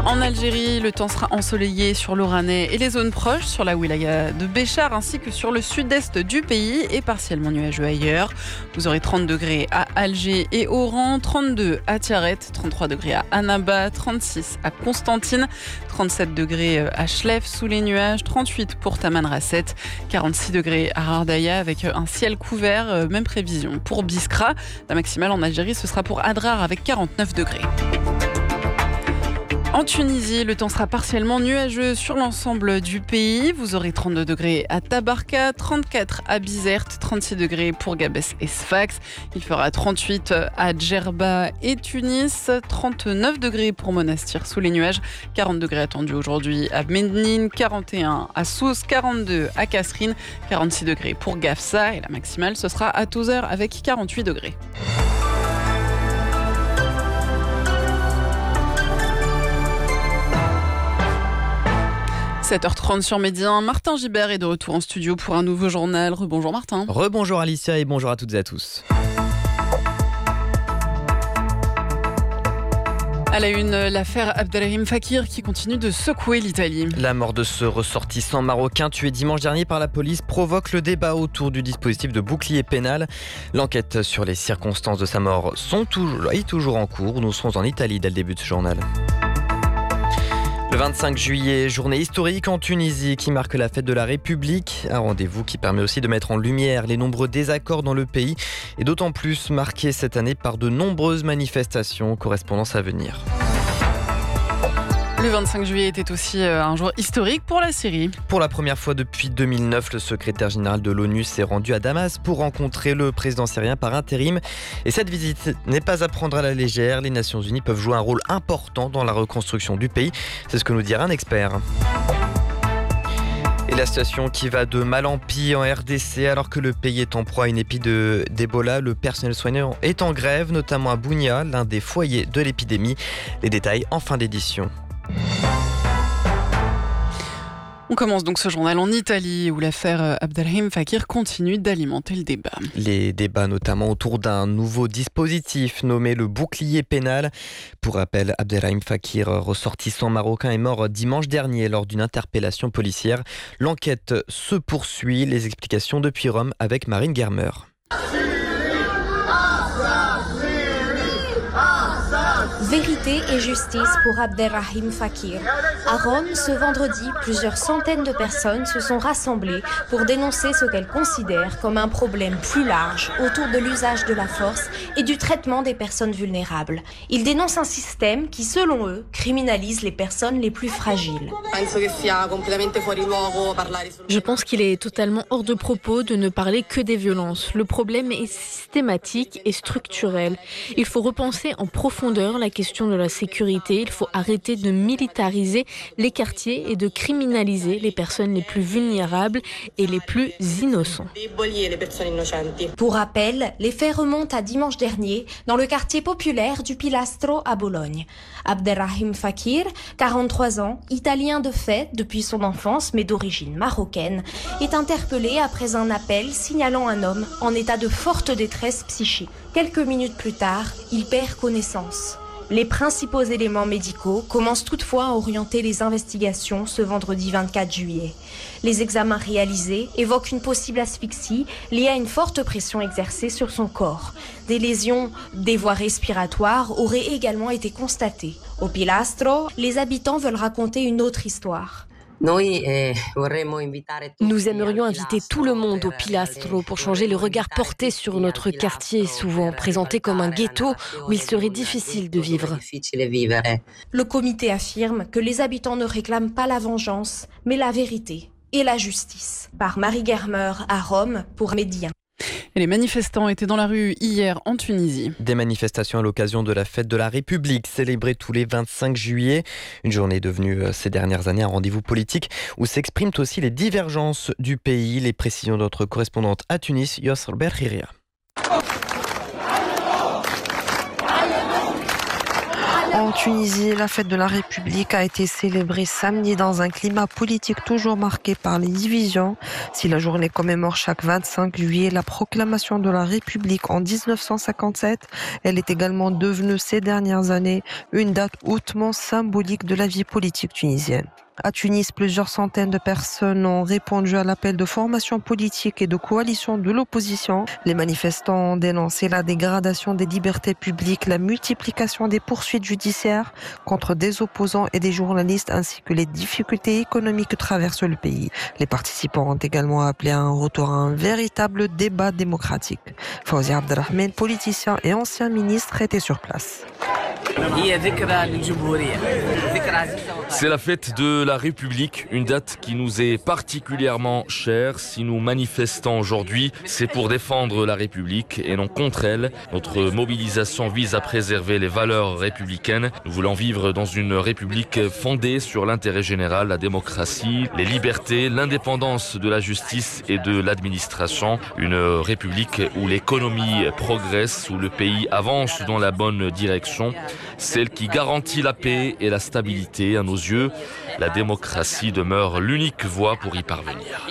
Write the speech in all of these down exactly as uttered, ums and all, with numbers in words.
En Algérie, le temps sera ensoleillé sur l'Oranais et les zones proches, sur la wilaya de Béchar ainsi que sur le sud-est du pays et partiellement nuageux ailleurs. Vous aurez trente degrés à Alger et Oran, trente-deux à Tiaret, trente-trois degrés à Annaba, trente-six à Constantine, trente-sept degrés à Chlef sous les nuages, trente-huit pour Tamanrasset, quarante-six degrés à Ardaya avec un ciel couvert, même prévision pour Biskra. La maximale en Algérie, ce sera pour Adrar avec quarante-neuf degrés. En Tunisie, le temps sera partiellement nuageux sur l'ensemble du pays. Vous aurez trente-deux degrés à Tabarka, trente-quatre à Bizerte, trente-six degrés pour Gabès et Sfax. Il fera trente-huit à Djerba et Tunis, trente-neuf degrés pour Monastir sous les nuages, quarante degrés attendus aujourd'hui à Mednin, quarante et un à Sousse, quarante-deux à Kasserine, quarante-six degrés pour Gafsa et la maximale ce sera à Tozeur avec quarante-huit degrés. sept heures trente sur Média, Martin Gibert est de retour en studio pour un nouveau journal. Rebonjour Martin. Rebonjour Alicia et bonjour à toutes et à tous. À la une, l'affaire Abdelrahim Fakir qui continue de secouer l'Italie. La mort de ce ressortissant marocain tué dimanche dernier par la police provoque le débat autour du dispositif de bouclier pénal. L'enquête sur les circonstances de sa mort sont toujours, est toujours en cours. Nous serons en Italie dès le début de ce journal. Le vingt-cinq juillet, journée historique en Tunisie qui marque la fête de la République. Un rendez-vous qui permet aussi de mettre en lumière les nombreux désaccords dans le pays et d'autant plus marqué cette année par de nombreuses manifestations. Correspondance à venir. Le vingt-cinq juillet était aussi un jour historique pour la Syrie. Pour la première fois depuis deux mille neuf, le secrétaire général de l'ONU s'est rendu à Damas pour rencontrer le président syrien par intérim. Et cette visite n'est pas à prendre à la légère. Les Nations Unies peuvent jouer un rôle important dans la reconstruction du pays. C'est ce que nous dira un expert. Et la situation qui va de mal en pire en R D C alors que le pays est en proie à une épidémie d'Ebola. Le personnel soignant est en grève, notamment à Bounia, l'un des foyers de l'épidémie. Les détails en fin d'édition. On commence donc ce journal en Italie où l'affaire Abdelrahim Fakir continue d'alimenter le débat. Les débats notamment autour d'un nouveau dispositif nommé le bouclier pénal. Pour rappel, Abdelrahim Fakir, ressortissant marocain, est mort dimanche dernier lors d'une interpellation policière. L'enquête se poursuit. Les explications depuis Rome avec Marine Germer. Vérité et justice pour Abdelrahim Fakir. À Rome, ce vendredi, plusieurs centaines de personnes se sont rassemblées pour dénoncer ce qu'elles considèrent comme un problème plus large autour de l'usage de la force et du traitement des personnes vulnérables. Ils dénoncent un système qui, selon eux, criminalise les personnes les plus fragiles. Je pense qu'il est totalement hors de propos de ne parler que des violences. Le problème est systématique et structurel. Il faut repenser en profondeur la question de la sécurité. Il faut arrêter de militariser les quartiers et de criminaliser les personnes les plus vulnérables et les plus innocents. Pour rappel, les faits remontent à dimanche dernier dans le quartier populaire du Pilastro à Bologne. Abdelrahim Fakir, quarante-trois ans, italien de fait depuis son enfance mais d'origine marocaine, est interpellé après un appel signalant un homme en état de forte détresse psychique. Quelques minutes plus tard, il perd connaissance. Les principaux éléments médicaux commencent toutefois à orienter les investigations ce vendredi vingt-quatre juillet. Les examens réalisés évoquent une possible asphyxie liée à une forte pression exercée sur son corps. Des lésions des voies respiratoires auraient également été constatées. Au Pilastro, les habitants veulent raconter une autre histoire. Nous aimerions inviter tout le monde au Pilastro pour changer le regard porté sur notre quartier, souvent présenté comme un ghetto où il serait difficile de vivre. Le comité affirme que les habitants ne réclament pas la vengeance, mais la vérité et la justice. Par Marie Germer à Rome pour Média. Et les manifestants étaient dans la rue hier en Tunisie. Des manifestations à l'occasion de la fête de la République, célébrée tous les vingt-cinq juillet. Une journée devenue ces dernières années un rendez-vous politique où s'expriment aussi les divergences du pays. Les précisions de notre correspondante à Tunis, Yosr Berhiria. En Tunisie, la fête de la République a été célébrée samedi dans un climat politique toujours marqué par les divisions. Si la journée commémore chaque vingt-cinq juillet la proclamation de la République en dix-neuf cent cinquante-sept, elle est également devenue ces dernières années une date hautement symbolique de la vie politique tunisienne. À Tunis, plusieurs centaines de personnes ont répondu à l'appel de formation politique et de coalition de l'opposition. Les manifestants ont dénoncé la dégradation des libertés publiques, la multiplication des poursuites judiciaires contre des opposants et des journalistes, ainsi que les difficultés économiques que traverse le pays. Les participants ont également appelé à un retour à un véritable débat démocratique. Fawzi Abdelrahman, politicien et ancien ministre, était sur place. C'est la fête de la République, une date qui nous est particulièrement chère. Si nous manifestons aujourd'hui, c'est pour défendre la République et non contre elle. Notre mobilisation vise à préserver les valeurs républicaines. Nous voulons vivre dans une République fondée sur l'intérêt général, la démocratie, les libertés, l'indépendance de la justice et de l'administration. Une République où l'économie progresse, où le pays avance dans la bonne direction. Celle qui garantit la paix et la stabilité. À nos yeux, la démocratie demeure l'unique voie pour y parvenir.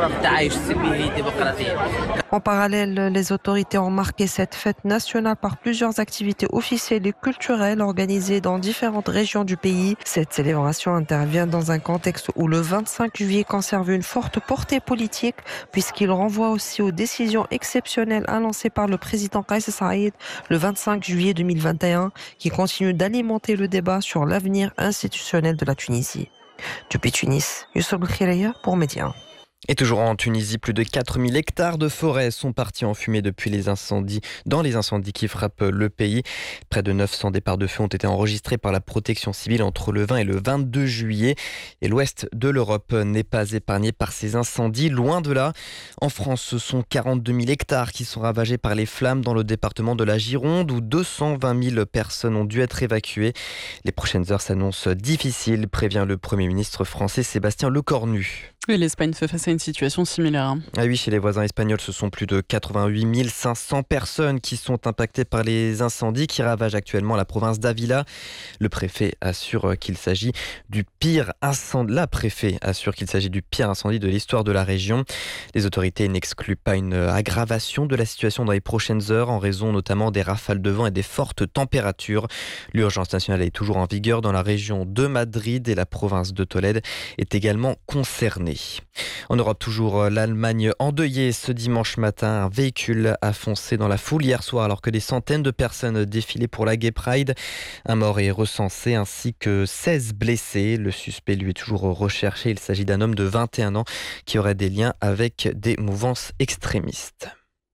En parallèle, les autorités ont marqué cette fête nationale par plusieurs activités officielles et culturelles organisées dans différentes régions du pays. Cette célébration intervient dans un contexte où le vingt-cinq juillet conserve une forte portée politique, puisqu'il renvoie aussi aux décisions exceptionnelles annoncées par le président Kais Saïed le vingt-cinq juillet deux mille vingt et un, qui continue d'alimenter le débat sur l'avenir institutionnel de la Tunisie. Depuis Tunis, Youssef Belkhiraya pour Média. Et toujours en Tunisie, plus de quatre mille hectares de forêt sont partis en fumée depuis les incendies, dans les incendies qui frappent le pays. Près de neuf cents départs de feu ont été enregistrés par la protection civile entre le vingt et le vingt-deux juillet. Et l'ouest de l'Europe n'est pas épargné par ces incendies, loin de là. En France, ce sont quarante-deux mille hectares qui sont ravagés par les flammes dans le département de la Gironde, où deux cent vingt mille personnes ont dû être évacuées. Les prochaines heures s'annoncent difficiles, prévient le Premier ministre français Sébastien Lecornu. Et l'Espagne fait face à une situation similaire. Ah oui, chez les voisins espagnols, ce sont plus de quatre-vingt-huit mille cinq cents personnes qui sont impactées par les incendies qui ravagent actuellement la province d'Ávila. Le préfet assure qu'il s'agit du pire incendie. La préfet assure qu'il s'agit du pire incendie de l'histoire de la région. Les autorités n'excluent pas une aggravation de la situation dans les prochaines heures, en raison notamment des rafales de vent et des fortes températures. L'urgence nationale est toujours en vigueur dans la région de Madrid et la province de Tolède est également concernée. En Europe, toujours, l'Allemagne endeuillée ce dimanche matin. Un véhicule a foncé dans la foule hier soir alors que des centaines de personnes défilaient pour la Gay Pride. Un mort est recensé ainsi que seize blessés. Le suspect, lui, est toujours recherché. Il s'agit d'un homme de vingt et un ans qui aurait des liens avec des mouvances extrémistes.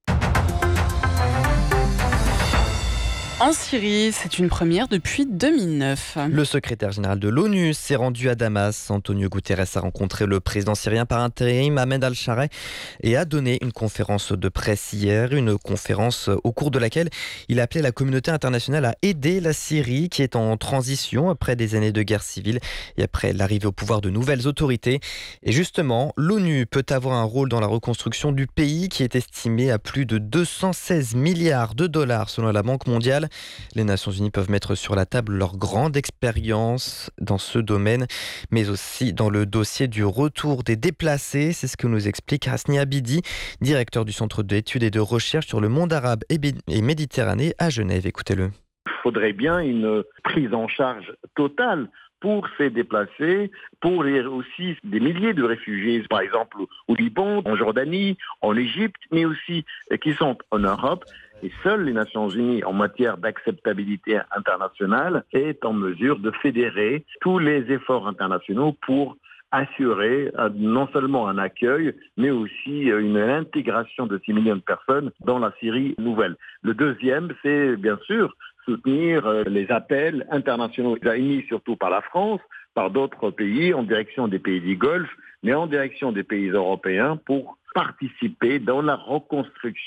En Syrie, c'est une première depuis deux mille neuf. Le secrétaire général de l'ONU s'est rendu à Damas. Antonio Guterres a rencontré le président syrien par intérim, Ahmed al-Sharai, et a donné une conférence de presse hier. Une conférence au cours de laquelle il a appelé la communauté internationale à aider la Syrie, qui est en transition après des années de guerre civile et après l'arrivée au pouvoir de nouvelles autorités. Et justement, l'ONU peut avoir un rôle dans la reconstruction du pays, qui est estimé à plus de deux cent seize milliards de dollars selon la Banque mondiale. Les Nations Unies peuvent mettre sur la table leur grande expérience dans ce domaine, mais aussi dans le dossier du retour des déplacés. C'est ce que nous explique Hasni Abidi, directeur du Centre d'études et de recherche sur le monde arabe et Méditerranée à Genève. Écoutez-le. Il faudrait bien une prise en charge totale pour ces déplacés, pour les, aussi des milliers de réfugiés, par exemple au Liban, en Jordanie, en Égypte, mais aussi qui sont en Europe. Et seules les Nations Unies, en matière d'acceptabilité internationale, est en mesure de fédérer tous les efforts internationaux pour assurer non seulement un accueil, mais aussi une intégration de six millions de personnes dans la Syrie nouvelle. Le deuxième, c'est bien sûr soutenir les appels internationaux émis surtout par la France, par d'autres pays, en direction des pays du Golfe, mais en direction des pays européens pour participer dans la reconstruction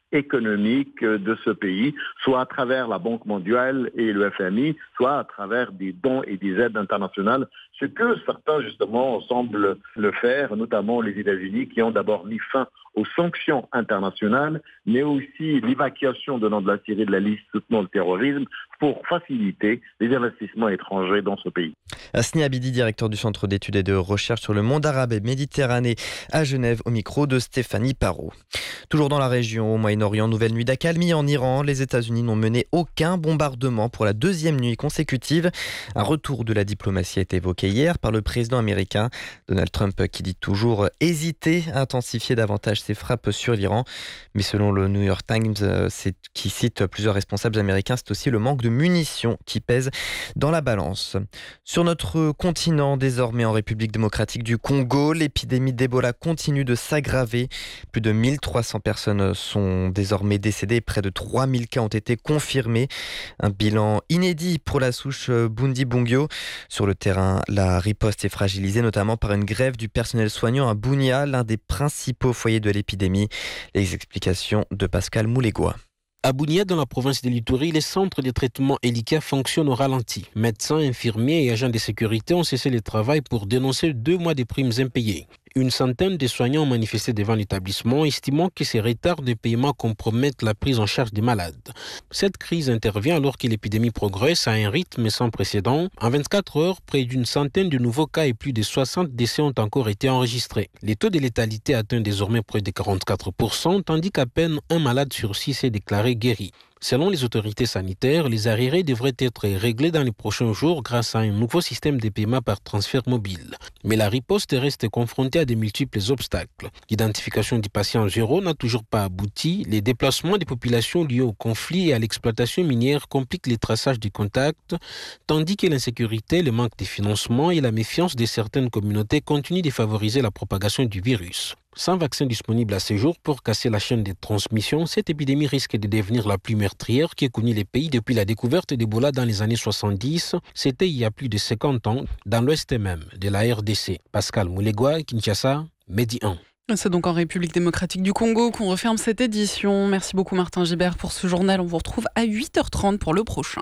économique de ce pays, soit à travers la Banque mondiale et le F M I, soit à travers des dons et des aides internationales, ce que certains justement semblent le faire, notamment les États-Unis qui ont d'abord mis fin aux sanctions internationales, mais aussi l'évacuation de nom de la Syrie de la liste soutenant le terrorisme pour faciliter les investissements étrangers dans ce pays. Asni Abidi, directeur du Centre d'études et de recherche sur le monde arabe et Méditerranée à Genève, au micro de Stéphanie Parot. Toujours dans la région, au Moyen-Orient, nouvelle nuit d'accalmie en Iran. Les États-Unis n'ont mené aucun bombardement pour la deuxième nuit consécutive. Un retour de la diplomatie a été évoqué hier par le président américain Donald Trump, qui dit toujours hésiter à intensifier davantage ses frappes sur l'Iran. Mais selon le New York Times, c'est, qui cite plusieurs responsables américains, c'est aussi le manque de munitions qui pèse dans la balance. Sur notre continent, désormais en République démocratique du Congo, l'épidémie d'Ebola continue de s'aggraver. Plus de mille trois cents personnes sont désormais décédées. Près de trois mille cas ont été confirmés. Un bilan inédit pour la souche Bundi-Bungyo. Sur le terrain, la riposte est fragilisée, notamment par une grève du personnel soignant à Bunia, l'un des principaux foyers de l'épidémie. Les explications de Pascal Moulégois. À Bunia, dans la province de l'Ituri, les centres de traitement Elika fonctionnent au ralenti. Médecins, infirmiers et agents de sécurité ont cessé le travail pour dénoncer deux mois de primes impayées. Une centaine de soignants ont manifesté devant l'établissement, estimant que ces retards de paiement compromettent la prise en charge des malades. Cette crise intervient alors que l'épidémie progresse à un rythme sans précédent. En vingt-quatre heures, près d'une centaine de nouveaux cas et plus de soixante décès ont encore été enregistrés. Les taux de létalité atteignent désormais près de quarante-quatre pour cent, tandis qu'à peine un malade sur six est déclaré guéri. Selon les autorités sanitaires, les arriérés devraient être réglés dans les prochains jours grâce à un nouveau système de paiement par transfert mobile. Mais la riposte reste confrontée à de multiples obstacles. L'identification du patient zéro n'a toujours pas abouti. Les déplacements des populations liés au conflit et à l'exploitation minière compliquent les traçages des contacts, tandis que l'insécurité, le manque de financement et la méfiance de certaines communautés continuent de favoriser la propagation du virus. Sans vaccin disponible à ce jour pour casser la chaîne de transmission, cette épidémie risque de devenir la plus meurtrière qui ait connu les pays depuis la découverte d'Ebola dans les années soixante-dix. C'était il y a plus de cinquante ans, dans l'ouest même de la R D C. Pascal Moulégois, Kinshasa, Medi un. C'est donc en République démocratique du Congo qu'on referme cette édition. Merci beaucoup Martin Gibert pour ce journal. On vous retrouve à huit heures trente pour le prochain.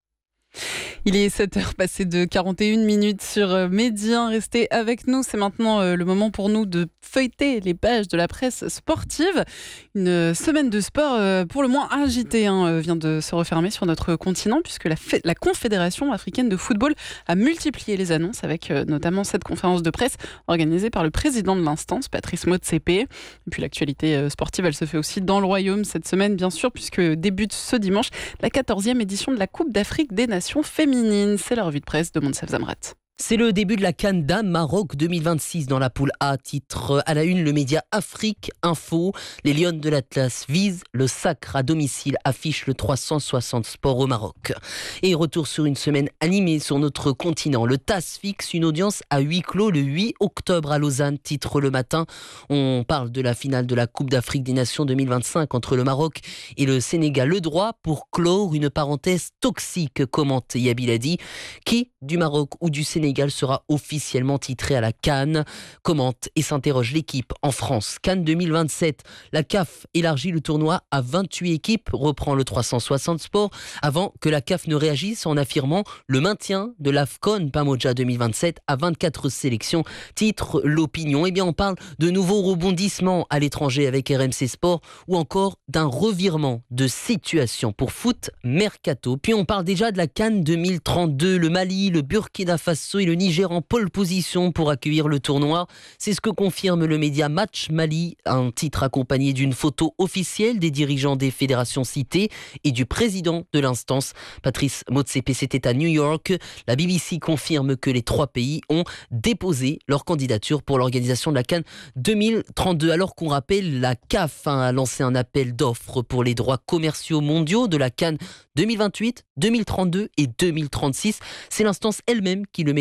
Il est sept heures passées de quarante et une minutes sur Medi un. Restez avec nous. C'est maintenant le moment pour nous de feuilleter les pages de la presse sportive. Une semaine de sport pour le moins agitée hein, vient de se refermer sur notre continent puisque la, la Confédération africaine de football a multiplié les annonces avec notamment cette conférence de presse organisée par le président de l'instance, Patrice Motsepe. Et puis l'actualité sportive, elle se fait aussi dans le Royaume cette semaine, bien sûr, puisque débute ce dimanche la quatorzième édition de la Coupe d'Afrique des Nations féminines. C'est la revue de presse de Monsef Zamrat. C'est le début de la CAN Dames Maroc deux mille vingt-six dans la poule A. Titre à la une le média Afrique Info. Les Lionnes de l'Atlas visent le sacre à domicile, affiche le trois cent soixante Sport au Maroc. Et retour sur une semaine animée sur notre continent. Le T A S fixe une audience à huis clos le huit octobre à Lausanne. Titre le matin. On parle de la finale de la Coupe d'Afrique des Nations deux mille vingt-cinq entre le Maroc et le Sénégal. Le droit pour clore une parenthèse toxique, commente Yabiladi. Qui du Maroc ou du Sénégal sera officiellement titré à la CAN, commente et s'interroge l'équipe en France. CAN deux mille vingt-sept, la C A F élargit le tournoi à vingt-huit équipes, reprend le trois cent soixante Sport, avant que la C A F ne réagisse en affirmant le maintien de l'AFCON Pamoja deux mille vingt-sept à vingt-quatre sélections, titre l'opinion. Eh bien on parle de nouveaux rebondissements à l'étranger avec R M C Sport ou encore d'un revirement de situation pour foot mercato. Puis on parle déjà de la CAN deux mille trente-deux, le Mali, le Burkina Faso et le Niger en pole position pour accueillir le tournoi. C'est ce que confirme le média Match Mali, un titre accompagné d'une photo officielle des dirigeants des fédérations citées et du président de l'instance, Patrice Motsepe. C'était à New York. La B B C confirme que les trois pays ont déposé leur candidature pour l'organisation de la CAN deux mille trente-deux. Alors qu'on rappelle, la C A F a lancé un appel d'offres pour les droits commerciaux mondiaux de la CAN deux mille vingt-huit, deux mille trente-deux et deux mille trente-six. C'est l'instance elle-même qui le met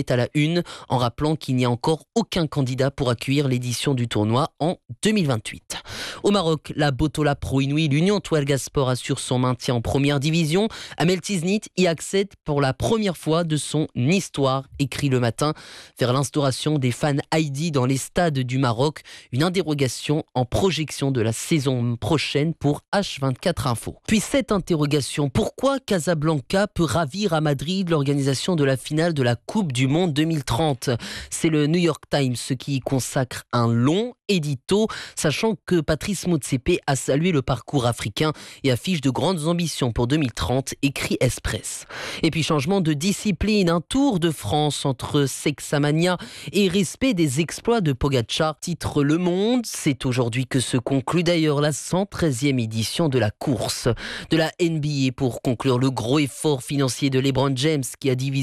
est à la une en rappelant qu'il n'y a encore aucun candidat pour accueillir l'édition du tournoi en deux mille vingt-huit. Au Maroc, la Botola Pro Inouï, l'Union Touareg Sport assure son maintien en première division. Amel Tiznit y accède pour la première fois de son histoire, écrit Le Matin, vers l'instauration des fans I D dans les stades du Maroc, une interrogation en projection de la saison prochaine pour H vingt-quatre Info. Puis cette interrogation, pourquoi Casablanca peut ravir à Madrid l'organisation de la finale de la Coupe du Monde deux mille trente? C'est le New York Times qui y consacre un long édito, sachant que Patrice Motsepe a salué le parcours africain et affiche de grandes ambitions pour deux mille trente, écrit Express. Et puis changement de discipline, un Tour de France entre Sexamania et respect des exploits de Pogacar, titre Le Monde. C'est aujourd'hui que se conclut d'ailleurs la cent treizième édition de la course. De la N B A pour conclure, le gros effort financier de LeBron James qui a divisé